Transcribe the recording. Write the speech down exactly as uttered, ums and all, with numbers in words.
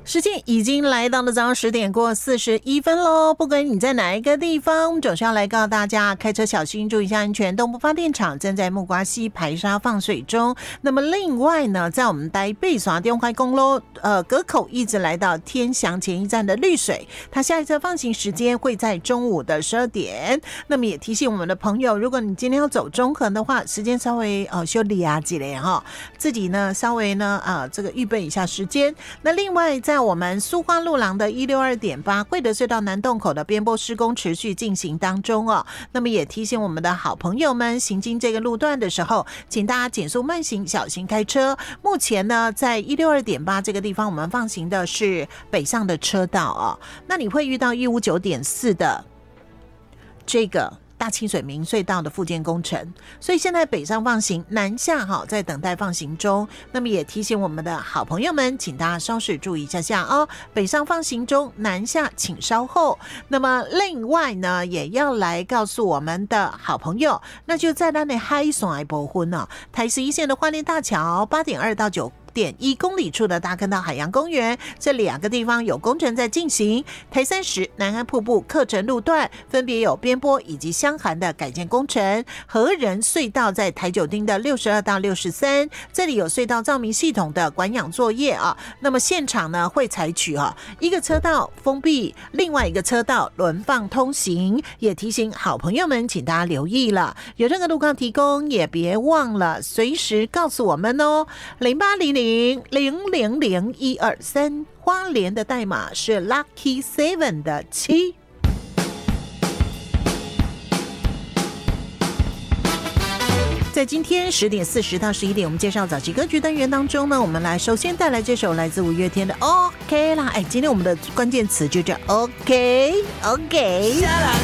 时间已经来到了早上十点过四十一分喽。不管你在哪一个地方，我们总是要来告诉大家，开车小心，注意一下安全。东部发电厂正在木瓜溪排沙放水中。那么另外呢，在我们台北耍电快公路呃隔口一直来到天祥前一站的绿水，它下一车放行时间会在中午的十二点。那么也提醒我们的朋友，如果你今天要走中横的话，时间稍微呃修理啊几类哈，自己呢稍微呢啊、呃、这个预备一下时间。那另外在我们苏花路廊的一六二点八贵德隧道南洞口的边坡施工持续进行当中哦。那么也提醒我们的好朋友们，行经这个路段的时候，请大家减速慢行，小心开车。目前呢，在一六二点八这个地方，我们放行的是北上的车道哦。那你会遇到一五九点四的这个大清水明隧道的复建工程，所以现在北上放行，南下哈在等待放行中。那么也提醒我们的好朋友们，请大家稍事注意一下下哦。北上放行中，南下请稍后。那么另外呢，也要来告诉我们的好朋友，那就在那里海线的部分呢，台十一线的花莲大桥八点二到九点一公里处的大坑道海洋公园，这两个地方有工程在进行。台三十南安瀑布课程路段分别有边坡以及香涵的改建工程。和仁隧道在台九丁的六十二到六十三，这里有隧道照明系统的管养作业啊。那么现场呢会采取啊一个车道封闭，另外一个车道轮放通行。也提醒好朋友们，请大家留意了，有任何路况提供也别忘了随时告诉我们哦。零八零零零零零一二三，花莲的代码是 Lucky Seven 的七。在今天十点四十到十一点，我们介绍早期歌曲单元当中呢，我们来首先带来这首来自五月天的 OK 啦。哎，今天我们的关键词就叫 OK OK。